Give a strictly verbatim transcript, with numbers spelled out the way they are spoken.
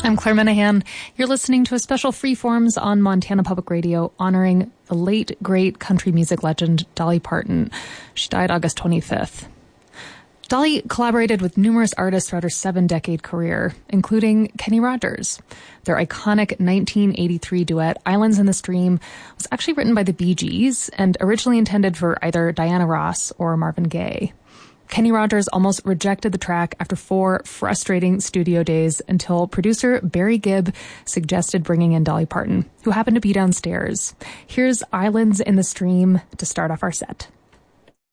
I'm Claire Minahan. You're listening to a special Freeforms on Montana Public Radio honoring the late, great country music legend Dolly Parton. She died August twenty-fifth. Dolly collaborated with numerous artists throughout her seven-decade career, including Kenny Rogers. Their iconic nineteen eighty-three duet, Islands in the Stream, was actually written by the Bee Gees and originally intended for either Diana Ross or Marvin Gaye. Kenny Rogers almost rejected the track after four frustrating studio days until producer Barry Gibb suggested bringing in Dolly Parton, who happened to be downstairs. Here's Islands in the Stream to start off our set.